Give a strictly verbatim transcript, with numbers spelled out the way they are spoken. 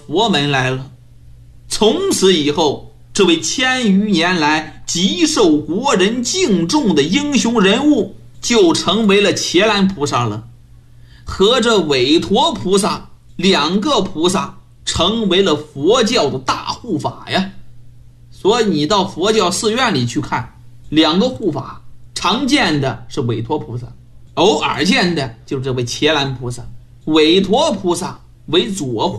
佛门来了。从此以后，这位千余年来极受国人敬重的英雄人物就成为了伽蓝菩萨了，和这韦陀菩萨两个菩萨成为了佛教的大护法呀。所以你到佛教寺院里去看，两个护法常见的是韦陀菩萨，偶尔见的就是这位伽蓝菩萨。韦陀菩萨为左护